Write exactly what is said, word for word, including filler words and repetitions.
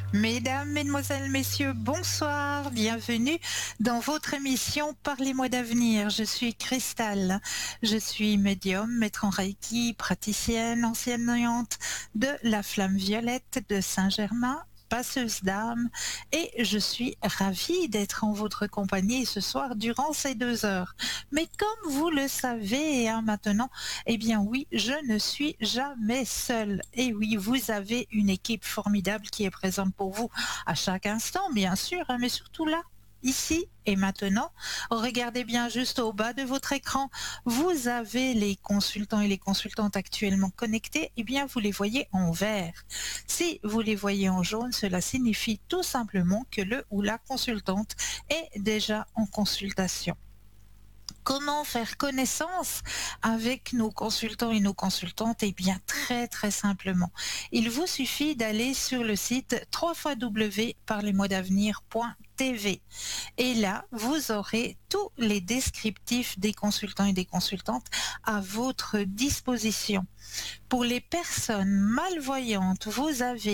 Mesdames, Mesdemoiselles, Messieurs, bonsoir, bienvenue dans votre émission Parlez-moi d'avenir. Je suis Cristal, je suis médium, maître en Reiki, praticienne, enseignante de la Flamme Violette de Saint-Germain, passeuse d'âme, et je suis ravie d'être en votre compagnie ce soir durant ces deux heures. Mais comme vous le savez hein, maintenant, eh bien oui, je ne suis jamais seule. Et oui, vous avez une équipe formidable qui est présente pour vous à chaque instant, bien sûr, hein, mais surtout là, ici et maintenant. Regardez bien juste au bas de votre écran. Vous avez les consultants et les consultantes actuellement connectés. Eh bien, vous les voyez en vert. Si vous les voyez en jaune, cela signifie tout simplement que le ou la consultante est déjà en consultation. Comment faire connaissance avec nos consultants et nos consultantes? Eh bien, très très simplement. Il vous suffit d'aller sur le site w w w point parlez moi d'avenir point t v et là, vous aurez tous les descriptifs des consultants et des consultantes à votre disposition. Pour les personnes malvoyantes, vous avez